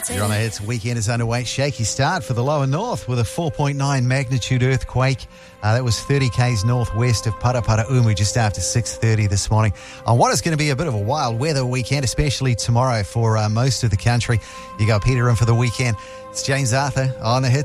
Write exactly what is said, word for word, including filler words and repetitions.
You're on the hits. Weekend is underway. Shaky start for the lower north with a four point nine magnitude earthquake. Uh, that was thirty kays northwest of Paraparaumu just after six thirty this morning. On what is going to be a bit of a wild weather weekend, especially tomorrow for uh, most of the country. You got Peter in for the weekend. It's James Arthur on the hits.